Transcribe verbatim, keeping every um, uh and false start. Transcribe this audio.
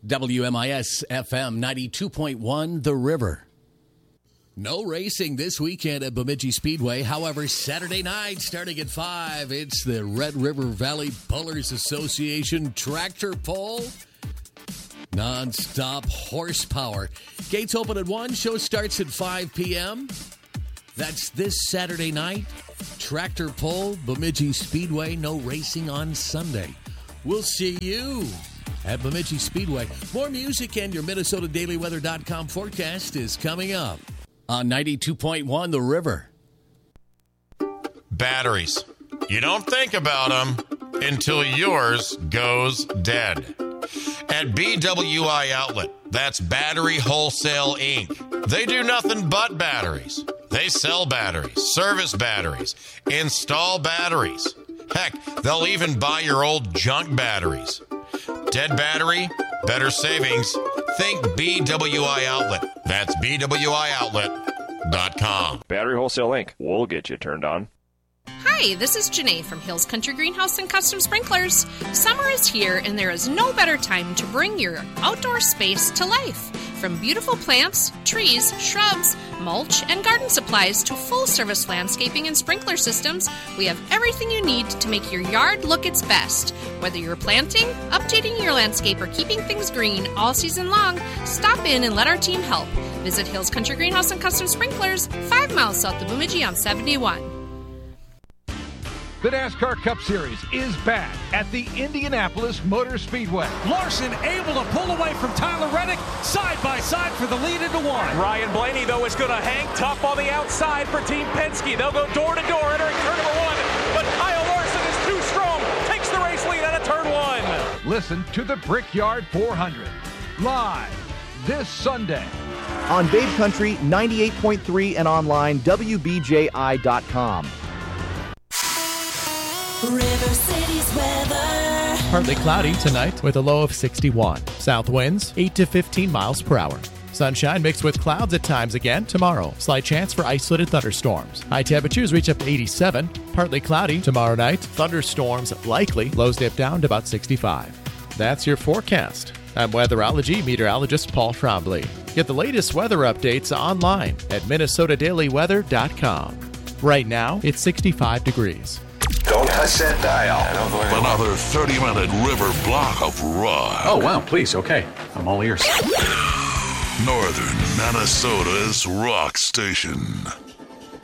W M I S F M ninety-two point one, The River. No racing this weekend at Bemidji Speedway. However, Saturday night, starting at five, it's the Red River Valley Pullers Association tractor pull. Non-stop horsepower. Gates open at one. Show starts at five p.m. That's this Saturday night. Tractor pull, Bemidji Speedway. No racing on Sunday. We'll see you at Bemidji Speedway. More music and your Minnesota Daily Weather dot com forecast is coming up on ninety-two point one The River. Batteries. You don't think about them until yours goes dead. At B W I Outlet, that's Battery Wholesale Incorporated. They do nothing but batteries. They sell batteries, service batteries, install batteries. Heck, they'll even buy your old junk batteries. Dead battery, better savings. Think B W I Outlet. That's B W I outlet dot com. Battery Wholesale Incorporated. We'll get you turned on. Hi, this is Janae from Hills Country Greenhouse and Custom Sprinklers. Summer is here, and there is no better time to bring your outdoor space to life. From beautiful plants, trees, shrubs, mulch, and garden supplies to full-service landscaping and sprinkler systems, we have everything you need to make your yard look its best. Whether you're planting, updating your landscape, or keeping things green all season long, stop in and let our team help. Visit Hills Country Greenhouse and Custom Sprinklers, five miles south of Bemidji on seventy-one. The NASCAR Cup Series is back at the Indianapolis Motor Speedway. Larson able to pull away from Tyler Reddick, side by side for the lead into one. Ryan Blaney, though, is going to hang tough on the outside for Team Penske. They'll go door to door entering turn number one, but Kyle Larson is too strong, takes the race lead out of turn one. Listen to the Brickyard four hundred, live this Sunday. On Babe Country, ninety-eight point three and online, W B J I dot com. River City's weather. Partly cloudy tonight with a low of sixty-one. South winds eight to fifteen miles per hour. Sunshine mixed with clouds at times again tomorrow. Slight chance for isolated thunderstorms. High temperatures reach up to eighty-seven. Partly cloudy tomorrow night. Thunderstorms likely. Lows dip down to about sixty-five. That's your forecast. I'm weatherology meteorologist Paul Trombley. Get the latest weather updates online at Minnesota Daily Weather dot com. Right now, it's sixty-five degrees. Don't touch that dial. Another thirty-minute river block of rock. Oh, wow, please, okay. I'm all ears. Northern Minnesota's rock station.